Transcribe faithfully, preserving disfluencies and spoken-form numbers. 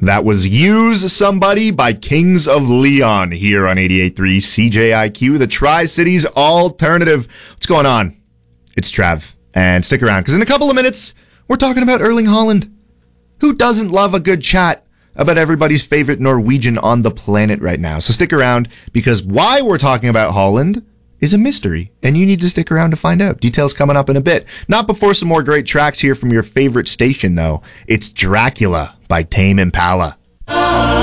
That was Use Somebody by Kings of Leon here on eighty-eight point three C J I Q, the Tri-Cities Alternative. What's going on? It's Trav. And stick around, because in a couple of minutes, we're talking about Erling Haaland. Who doesn't love a good chat about everybody's favorite Norwegian on the planet right now? So stick around, because why we're talking about Haaland is a mystery, and you need to stick around to find out. Details coming up in a bit. Not before some more great tracks here from your favorite station, though. It's Dracula by Tame Impala.